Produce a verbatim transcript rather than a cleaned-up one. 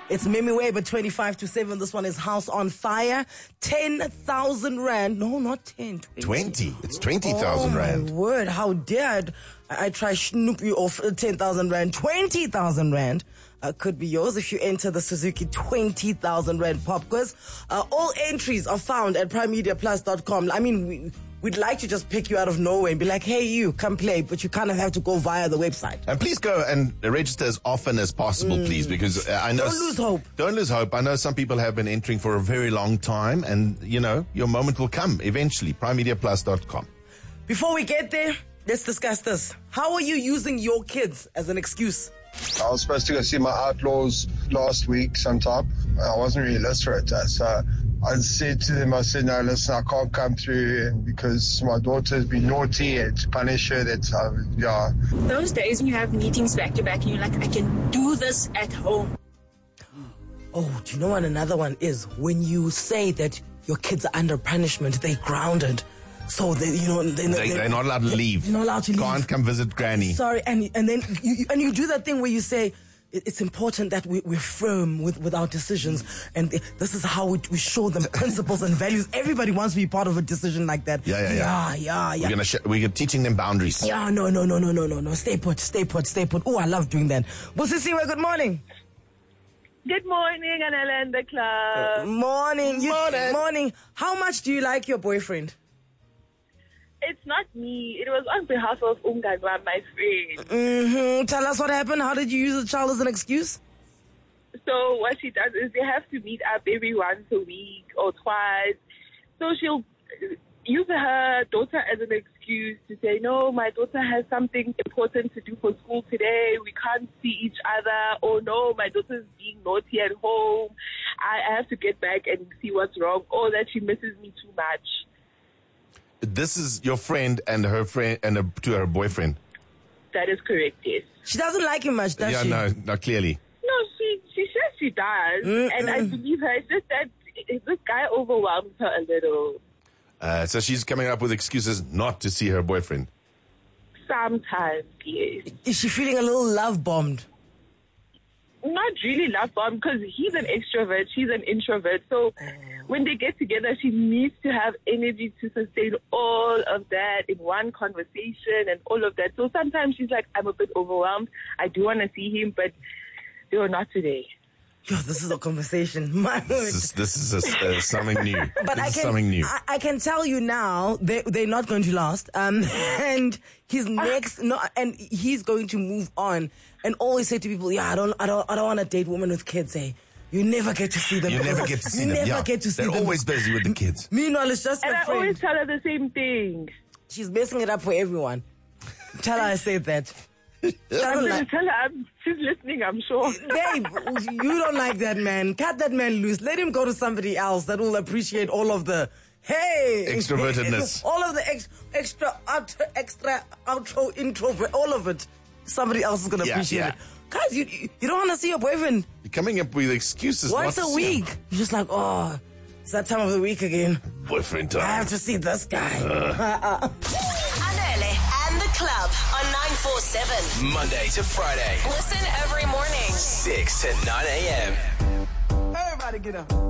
It's Mimi Weber, twenty-five to seven. This one is House on Fire. ten thousand rand. No, not ten. twenty. twenty. It's twenty thousand oh, rand. My word. How dared I, I try snoop you off ten thousand rand. twenty thousand rand uh, could be yours if you enter the Suzuki twenty thousand rand pop quiz. Uh, all entries are found at prime media plus dot com. I mean, we, we'd like to just pick you out of nowhere and be like, hey, you, come play. But you kind of have to go via the website. And please go and register as often as possible, mm. please, because uh, I know... Don't lose hope. Don't lose hope. I know some people have been entering for a very long time, and, you know, your moment will come eventually. prime media plus dot com. Before we get there, let's discuss this. How are you using your kids as an excuse? I was supposed to go see my Outlaws last week sometime. I wasn't really list for it. So I said to them, I said, no, listen, I can't come through and because my daughter's been naughty and to punish her, that's, uh, yeah. Those days when you have meetings back to back and you're like, I can do this at home. Oh, do you know what another one is? When you say that your kids are under punishment, they're grounded. So they, you know, they, they, they're not allowed to leave. They're not allowed to leave. Can't come visit Granny. Sorry, and and then you, and you do that thing where you say it's important that we, we're firm with, with our decisions, and this is how we, we show them principles and values. Everybody wants to be part of a decision like that. Yeah, yeah, yeah. Yeah, yeah, yeah. We're gonna sh- we're teaching them boundaries. Yeah, no, no, no, no, no, no, no. Stay put, stay put, stay put. Oh, I love doing that. Busisiwe, good morning. Good morning, Anela and the club. Uh, morning, you, morning. Morning. How much do you like your boyfriend? It's not me. It was on behalf of Ungangwa, my friend. Mm-hmm. Tell us what happened. How did you use the child as an excuse? So what she does is they have to meet up every once a week or twice. So she'll use her daughter as an excuse to say, no, my daughter has something important to do for school today. We can't see each other. Or no, my daughter's being naughty at home. I have to get back and see what's wrong. Or that she misses me too much. This is your friend and her friend and her, to her boyfriend. That is correct, yes. She doesn't like him much, does yeah, she? Yeah, no, no, clearly. No, she she says she does, Mm-mm. and I believe her. It's just that this guy overwhelms her a little. Uh, so she's coming up with excuses not to see her boyfriend. Sometimes, yes. Is she feeling a little love bombed? Not really love bombed because he's an extrovert, she's an introvert. So when they get together, she needs to have energy to sustain all of that in one conversation and all of that. So sometimes she's like, I'm a bit overwhelmed. I do want to see him, but no, not today. Yo, this is a conversation. My this is, this is a, uh, something new. But this I is can, something new. I, I can tell you now, they, they're not going to last. Um, and his next, no, and he's going to move on and always say to people, yeah, I don't, I don't, I don't want to date women with kids. Hey, you never get to see them. You never get to see you them. never yeah. get to see They're them. always busy with the kids. Meanwhile, it's just and a I friend. always tell her the same thing. She's messing it up for everyone. Tell her I said that. I'm going like, to tell her I'm, she's listening, I'm sure. Babe, you don't like that man. Cut that man loose. Let him go to somebody else that will appreciate all of the, hey. extrovertedness. All of the ex, extra, outro, extra, outro, introvert, all of it. Somebody else is going to Yeah, appreciate yeah. it. Guys, you, you don't want to see your boyfriend You're coming up with excuses. once not a to see week. him. You're just like, oh, it's that time of the week again. Boyfriend I time. have to see this guy. Uh. Anele and the club on nine four seven. Monday to Friday. Listen every morning. six to nine a.m. Everybody get up.